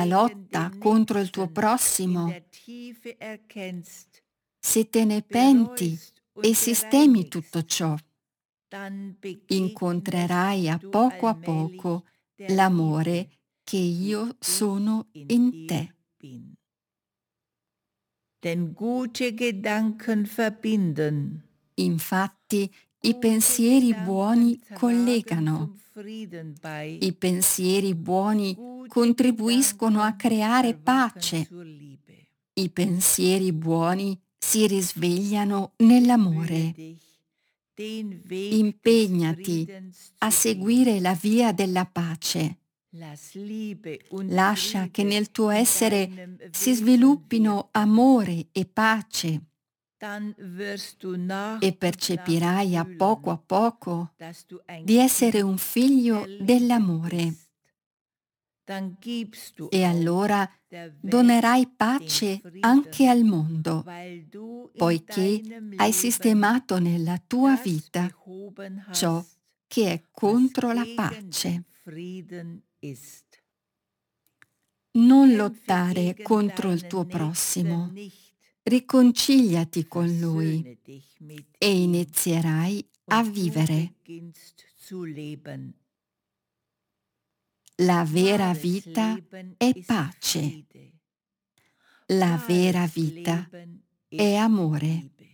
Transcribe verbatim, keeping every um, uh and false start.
la lotta contro il tuo prossimo, se te ne penti e sistemi tutto ciò, incontrerai a poco a poco l'amore che io sono in te. Denn gute Gedanken verbinden. Infatti, i Gute pensieri buoni Gedanken tragen collegano. zum Frieden bei. I pensieri buoni Gute contribuiscono a Gedanken creare erwachen pace. zur Liebe. I pensieri buoni si risvegliano Bemühe nell'amore. dich, den Weg des Impegnati Friedens a zu gehen. seguire la via della pace. Lass Liebe und Lascia che Friede nel tuo in essere deinem si Wesen sviluppino wirken. amore e pace Dann wirst du nach e und nach percepirai a poco a fühlen, poco dass du ein di essere Kind un der figlio Liebe dell'amore. bist. Dann gibst du E auch allora der Welt donerai den pace anche Frieden, al mondo, weil du in poiché deinem hai Leben sistemato nella tua das vita behoben ciò hast, che è was contro la gegen den pace. Frieden ist. Non Kämpfe lottare gegen contro il tuo deinen Nächsten prossimo, nicht. riconciliati con lui Versöhne dich mit e ihm inizierai a und du vivere. beginnst zu leben. La vera Wahres vita Leben è ist pace. Friede. La vera Wahres vita Leben è ist amore. Liebe.